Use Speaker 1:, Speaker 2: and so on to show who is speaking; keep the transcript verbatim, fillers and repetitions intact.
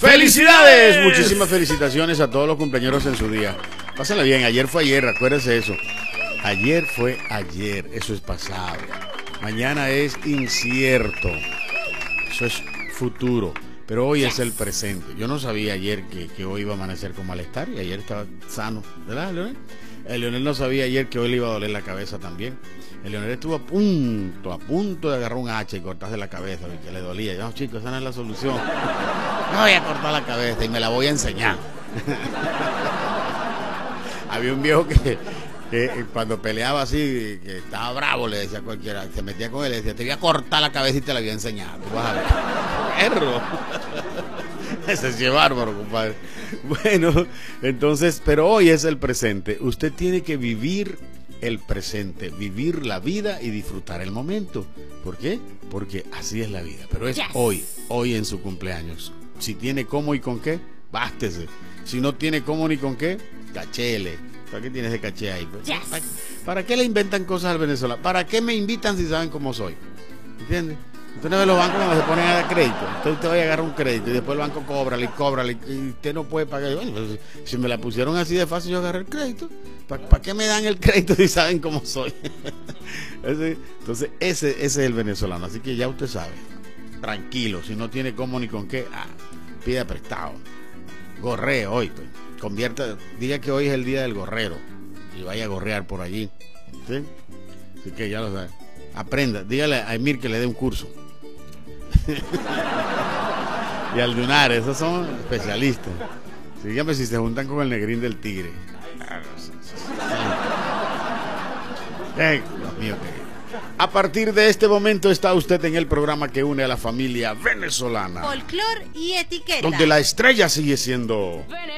Speaker 1: ¡Felicidades! Muchísimas felicitaciones a todos los cumpleaños en su día. Pásenla bien, ayer fue ayer, acuérdense eso. Ayer fue ayer, eso es pasado. Mañana es incierto, eso es futuro. Pero hoy es el presente. Yo no sabía ayer que, que hoy iba a amanecer con malestar y ayer estaba sano, ¿verdad, Leonel? El Leonel no sabía ayer que hoy le iba a doler la cabeza también. El Leonel estuvo a punto, a punto de agarrar un hacha y cortarse la cabeza, que le dolía. Yo, no, chicos, esa no es la solución. No voy a cortar la cabeza y me la voy a enseñar. Había un viejo que, que cuando peleaba así, que estaba bravo, le decía a cualquiera, se metía con él, le decía, te voy a cortar la cabeza y te la voy a enseñar. Tú vas a ver. Perro. Ese sí es bárbaro, compadre. Bueno, entonces, pero hoy es el presente. Usted tiene que vivir el presente, vivir la vida y disfrutar el momento. ¿Por qué? Porque así es la vida. Pero es yes. hoy, hoy en su cumpleaños. Si tiene cómo y con qué, bástese. Si no tiene cómo ni con qué, cachele. ¿Para qué tienes ese caché ahí?
Speaker 2: Yes.
Speaker 1: ¿Para, ¿Para qué le inventan cosas al venezolano? ¿Para qué me invitan si saben cómo soy? ¿Entiendes? Usted no ve los bancos cuando se ponen a dar crédito. Entonces usted va a agarrar un crédito y después el banco cobra, y cobra, y usted no puede pagar. Bueno, pues, si me la pusieron así de fácil, yo agarré el crédito. ¿Para, ¿para qué me dan el crédito si saben cómo soy? Entonces ese, ese es el venezolano. Así que ya usted sabe. Tranquilo, si no tiene cómo ni con qué, ah, pida prestado. Gorreo hoy, pues. Convierta, diga que hoy es el día del gorrero y vaya a gorrear por allí. ¿Sí? Así que ya lo sabe. Aprenda, dígale a Emir que le dé un curso. Y al Lunar, esos son especialistas. Dígame si se juntan con el negrín del tigre. Ay, Dios mío, que... A partir de este momento está usted en el programa que une a la familia venezolana.
Speaker 2: Folclor y etiqueta.
Speaker 1: Donde la estrella sigue siendo...